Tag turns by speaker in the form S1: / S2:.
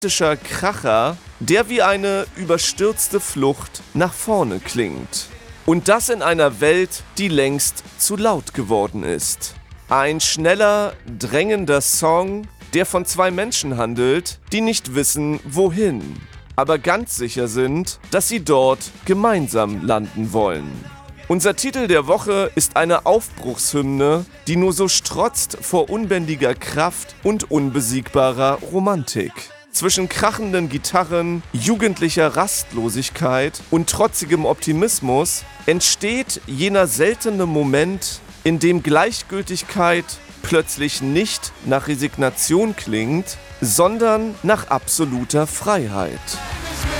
S1: Kracher, der wie eine überstürzte Flucht nach vorne klingt. Und das in einer Welt, die längst zu laut geworden ist. Ein schneller, drängender Song, der von zwei Menschen handelt, die nicht wissen, wohin, aber ganz sicher sind, dass sie dort gemeinsam landen wollen. Unser Titel der Woche ist eine Aufbruchshymne, die nur so strotzt vor unbändiger Kraft und unbesiegbarer Romantik. Zwischen krachenden Gitarren, jugendlicher Rastlosigkeit und trotzigem Optimismus entsteht jener seltene Moment, in dem Gleichgültigkeit plötzlich nicht nach Resignation klingt, sondern nach absoluter Freiheit.